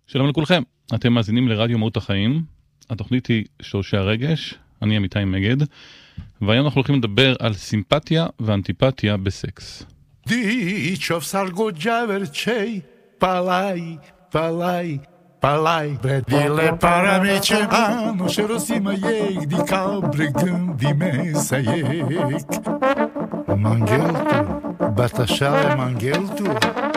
שלום לכולכם, אתם מאזינים לרדיו מהות החיים, התוכנית היא שורשי הרגש, אני אמיתי מגד, והיום אנחנו הולכים לדבר על סימפתיה ואנטיפתיה בסקס. Dicho sargugiavercei, palai, predile paramece, no șerosima ei, di cabre gândi mesaiec. Mangheltu, batașale mangheltu,